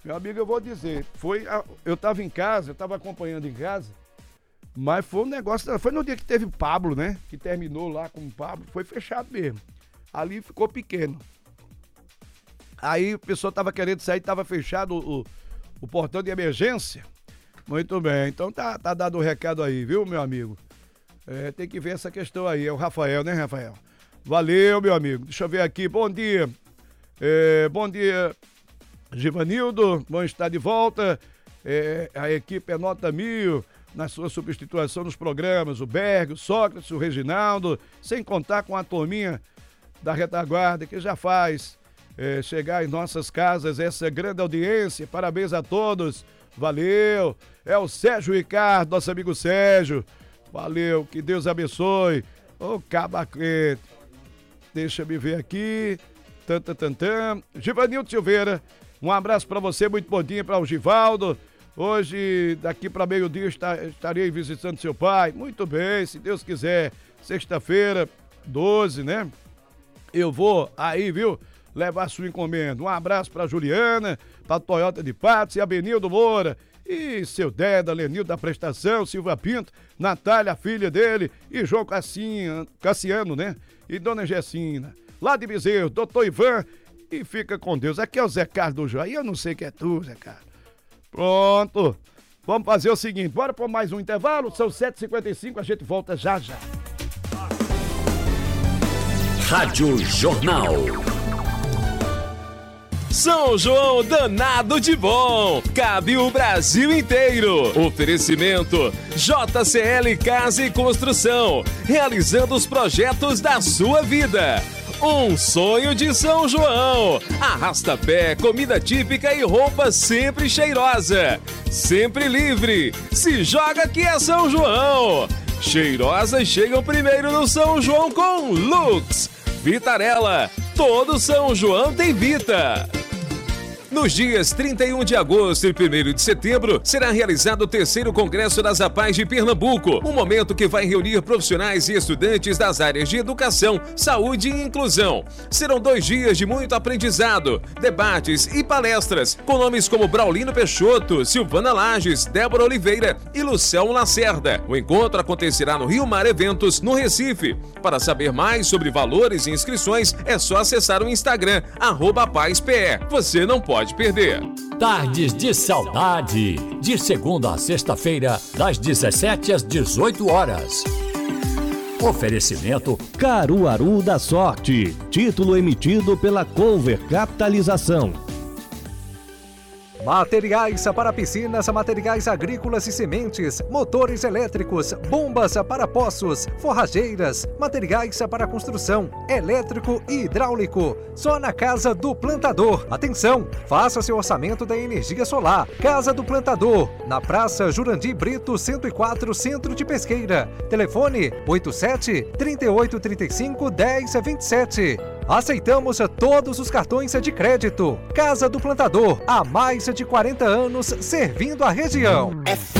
Meu amigo, eu vou dizer, eu estava em casa, eu estava acompanhando em casa, mas foi um negócio, foi no dia que teve o Pablo, né? Que terminou lá com o Pablo, foi fechado mesmo. Ali ficou pequeno. Aí o pessoal estava querendo sair, estava fechado o portão de emergência. Muito bem, então tá dado o recado aí, viu, meu amigo? Tem que ver essa questão aí, é o Rafael, né, Rafael? Valeu, meu amigo. Deixa eu ver aqui, bom dia. Bom dia, Givanildo, bom estar de volta. A equipe é nota 1000 na sua substituição nos programas, o Berg, o Sócrates, o Reginaldo, sem contar com a turminha da retaguarda que já faz chegar em nossas casas essa grande audiência. Parabéns a todos, valeu. É o Sérgio Ricardo, nosso amigo Sérgio, valeu, que Deus abençoe. Ô, cabacrete, deixa eu me ver aqui. Givanildo Silveira, um abraço pra você, muito bom dia para o Givaldo. Hoje, daqui para meio-dia, estarei visitando seu pai. Muito bem, se Deus quiser, sexta-feira, 12, né? Eu vou aí, viu, levar sua encomenda. Um abraço pra Juliana, pra Toyota de Patos e a Benildo Moura. E seu Deda, Lenildo da Prestação, Silva Pinto, Natália, a filha dele, e João Cassiano, né? E Dona Gessina. Lá de Bezerro, doutor Ivan, e fica com Deus. Aqui é o Zé Carlos do Joia, eu não sei que é tu, Zé Carlos. Pronto, vamos fazer o seguinte, bora por mais um intervalo, são 7h55, a gente volta já já. Rádio Jornal. São João danado de bom, cabe o Brasil inteiro. Oferecimento JCL Casa e Construção, realizando os projetos da sua vida. Um sonho de São João. Arrasta-pé, comida típica e roupa sempre cheirosa. Sempre livre. Se joga que é São João. Cheirosas chegam primeiro no São João com Lux. Vitarella. Todo São João tem Vita. Nos dias 31 de agosto e 1º de setembro, será realizado o 3º Congresso das APAES de Pernambuco, um momento que vai reunir profissionais e estudantes das áreas de educação, saúde e inclusão. Serão 2 dias de muito aprendizado, debates e palestras, com nomes como Braulino Peixoto, Silvana Lages, Débora Oliveira e Luciano Lacerda. O encontro acontecerá no Rio Mar Eventos, no Recife. Para saber mais sobre valores e inscrições, é só acessar o Instagram, @APAESPE. Você não pode perder. Tardes de Saudade, de segunda a sexta-feira, das 17 às 18 horas. Oferecimento Caruaru da Sorte, título emitido pela Cover Capitalização. Materiais para piscinas, materiais agrícolas e sementes, motores elétricos, bombas para poços, forrageiras, materiais para construção, elétrico e hidráulico. Só na Casa do Plantador. Atenção, faça seu orçamento da energia solar. Casa do Plantador, na Praça Jurandir Brito 104, Centro de Pesqueira. Telefone 87-3835-1027. Aceitamos todos os cartões de crédito. Casa do Plantador, há mais de 40 anos servindo a região.